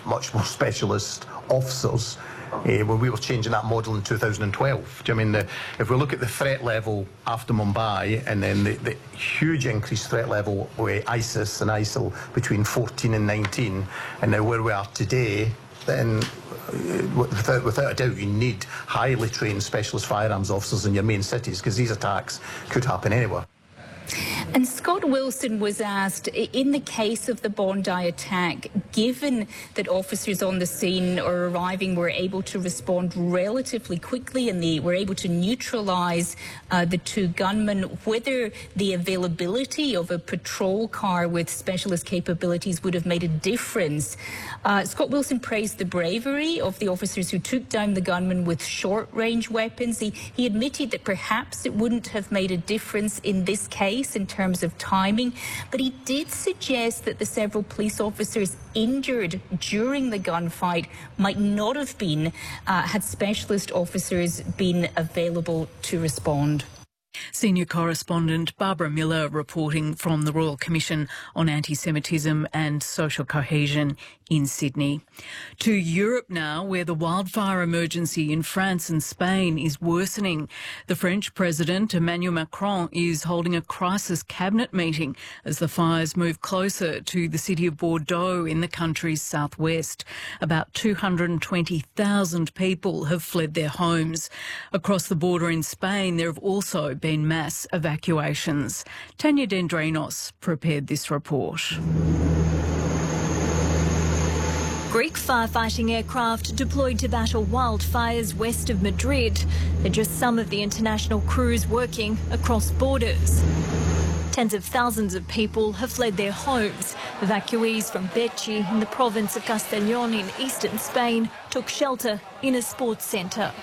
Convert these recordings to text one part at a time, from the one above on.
much more specialist officers when we were changing that model in 2012. Do you mean if we look at the threat level after Mumbai and then the huge increased threat level with ISIS and ISIL between 14 and 19, and now where we are today, then without a doubt you need highly trained specialist firearms officers in your main cities, because these attacks could happen anywhere. And Scott Wilson was asked, in the case of the Bondi attack, given that officers on the scene or arriving were able to respond relatively quickly and they were able to neutralise the two gunmen, whether the availability of a patrol car with specialist capabilities would have made a difference. Scott Wilson praised the bravery of the officers who took down the gunmen with short-range weapons. He admitted that perhaps it wouldn't have made a difference in this case in terms of timing, but he did suggest that the several police officers injured during the gunfight might not have been had specialist officers been available to respond. Senior correspondent Barbara Miller reporting from the Royal Commission on Anti-Semitism and Social Cohesion in Sydney. To Europe now, where the wildfire emergency in France and Spain is worsening. The French President Emmanuel Macron is holding a crisis cabinet meeting as the fires move closer to the city of Bordeaux in the country's southwest. About 220,000 people have fled their homes. Across the border in Spain, there have also been mass evacuations. Tanya Dendrinos prepared this report. Greek firefighting aircraft deployed to battle wildfires west of Madrid. They're just some of the international crews working across borders. Tens of thousands of people have fled their homes. Evacuees from Becci in the province of Castellón in eastern Spain took shelter in a sports centre.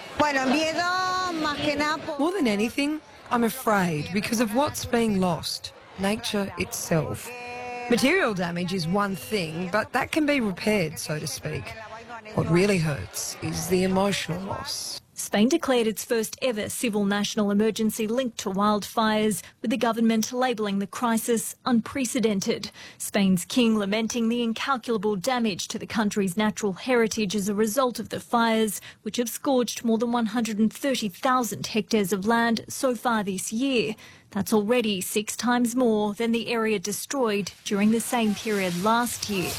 More than anything, I'm afraid because of what's being lost, nature itself. Material damage is one thing, but that can be repaired, so to speak. What really hurts is the emotional loss. Spain declared its first ever civil national emergency linked to wildfires, with the government labelling the crisis unprecedented. Spain's king lamenting the incalculable damage to the country's natural heritage as a result of the fires, which have scorched more than 130,000 hectares of land so far this year. That's already 6 times more than the area destroyed during the same period last year.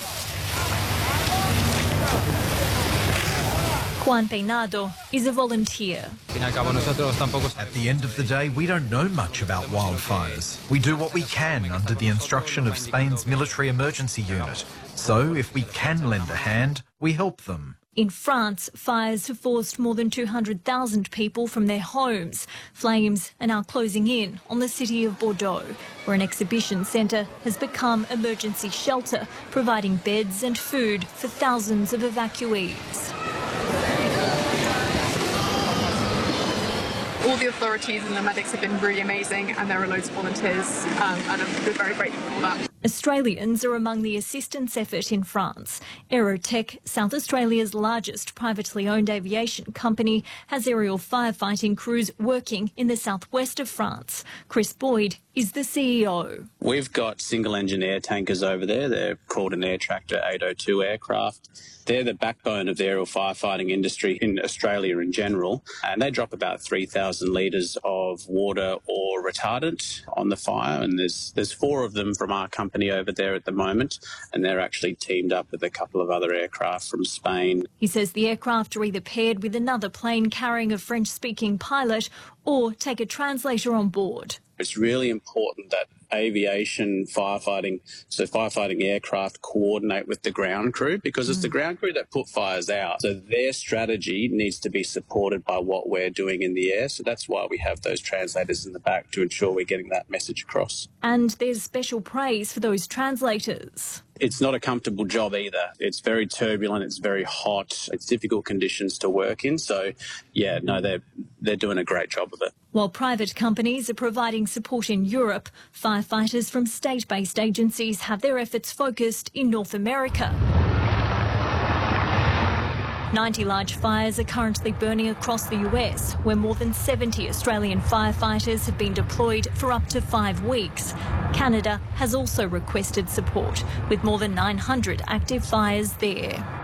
Juan Peinado is a volunteer. At the end of the day, we don't know much about wildfires. We do what we can under the instruction of Spain's military emergency unit. So if we can lend a hand, we help them. In France, fires have forced more than 200,000 people from their homes. Flames are now closing in on the city of Bordeaux, where an exhibition centre has become emergency shelter, providing beds and food for thousands of evacuees. All the authorities and the medics have been really amazing, and there are loads of volunteers, and I'm very grateful for that. Australians are among the assistance effort in France. Aerotech, South Australia's largest privately owned aviation company, has aerial firefighting crews working in the southwest of France. Chris Boyd is the CEO. We've got single-engine air tankers over there. They're called an Air Tractor 802 aircraft. They're the backbone of the aerial firefighting industry in Australia in general, and they drop about 3,000 litres of water or retardant on the fire, and there's 4 of them from our company over there at the moment, and they're actually teamed up with a couple of other aircraft from Spain. He says the aircraft are either paired with another plane carrying a French-speaking pilot or take a translator on board. It's really important that aviation firefighting aircraft coordinate with the ground crew, because it's the ground crew that put fires out. So their strategy needs to be supported by what we're doing in the air. So that's why we have those translators in the back, to ensure we're getting that message across. And there's special praise for those translators. It's not a comfortable job either. It's very turbulent, it's very hot, it's difficult conditions to work in. So, yeah, no, they're doing a great job of it. While private companies are providing support in Europe, firefighters from state-based agencies have their efforts focused in North America. 90 large fires are currently burning across the US, where more than 70 Australian firefighters have been deployed for up to 5 weeks. Canada has also requested support, with more than 900 active fires there.